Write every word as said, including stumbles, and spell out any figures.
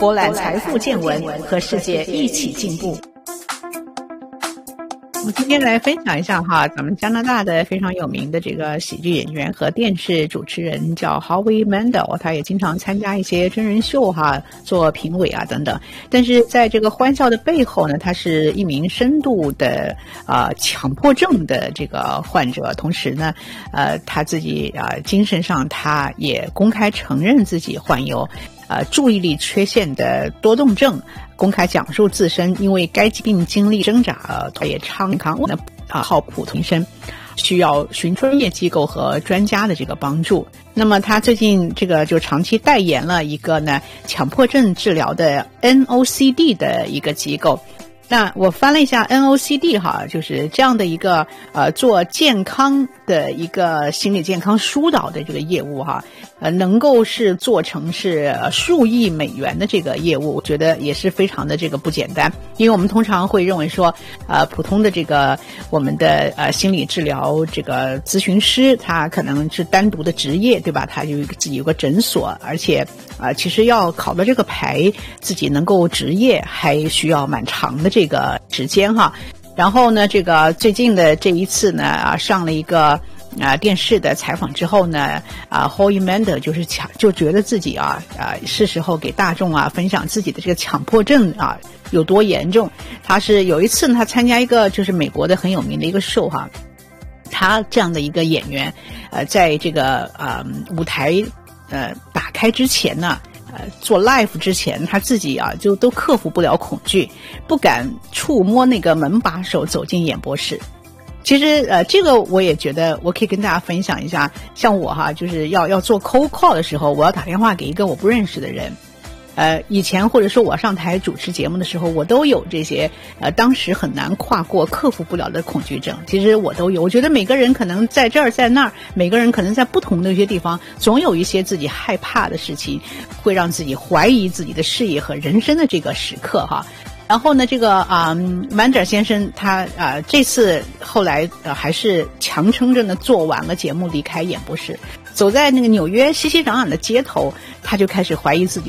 博览财富见闻，和世界一起进步。 我们今天来分享一下哈，咱们加拿大的非常有名的这个喜剧演员和电视主持人叫 Howie Mandel， 他也经常参加一些真人秀哈，做评委啊等等。但是在这个欢笑的背后呢，他是一名深度的啊、呃、强迫症的这个患者，同时呢，呃他自己啊、呃、精神上他也公开承认自己患有呃注意力缺陷的多动症。公开讲述自身因为该疾病经历挣扎，他也倡康的啊好普通生，需要寻专业机构和专家的这个帮助。那么他最近这个就长期代言了一个呢强迫症治疗的 N O C D 的一个机构。那我翻了一下 N O C D 哈，就是这样的一个呃做健康的一个心理健康疏导的这个业务哈，呃能够是做成是数亿美元的这个业务，我觉得也是非常的这个不简单。因为我们通常会认为说，呃普通的这个我们的呃心理治疗这个咨询师，他可能是单独的职业，对吧？他有一个自己有个诊所，而且啊、呃、其实要考到这个牌，自己能够执业，还需要蛮长的这个。这个时间哈，然后呢，这个最近的这一次呢啊，上了一个啊电视的采访之后呢，啊 Howie Mandel 就是强就觉得自己啊啊是时候给大众啊分享自己的这个强迫症啊有多严重。他是有一次呢，他参加一个就是美国的很有名的一个秀哈，他这样的一个演员，呃，在这个呃舞台呃打开之前呢。呃，做 live 之前，他自己啊就都克服不了恐惧，不敢触摸那个门把手走进演播室。其实呃，这个我也觉得我可以跟大家分享一下。像我哈，就是要要做 cold call 的时候，我要打电话给一个我不认识的人。呃，以前或者说我上台主持节目的时候，我都有这些呃，当时很难跨过、克服不了的恐惧症。其实我都有。我觉得每个人可能在这儿在那儿，每个人可能在不同的一些地方，总有一些自己害怕的事情，会让自己怀疑自己的事业和人生的这个时刻哈。然后呢，这个啊、嗯、Mandel 先生他啊、呃、这次后来呃还是强撑着呢做完了节目，离开演播室，走在那个纽约熙熙攘攘的街头，他就开始怀疑自己